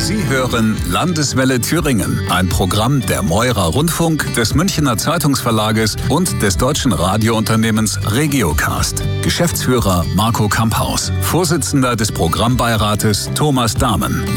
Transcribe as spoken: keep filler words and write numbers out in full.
Sie hören Landeswelle Thüringen, ein Programm der Meurer Rundfunk, des Münchener Zeitungsverlages und des deutschen Radiounternehmens Regiocast. Geschäftsführer Marco Kamphaus, Vorsitzender des Programmbeirates Thomas Dahmen.